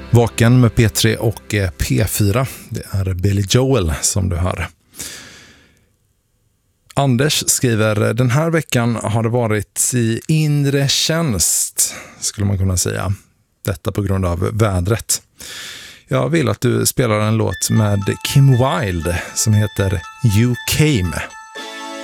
Vaken med P3 och P4. Det är Billy Joel som du hör. Anders skriver, den här veckan har det varit i inre tjänst, skulle man kunna säga. Detta på grund av vädret. Jag vill att du spelar en låt med Kim Wilde som heter You Came.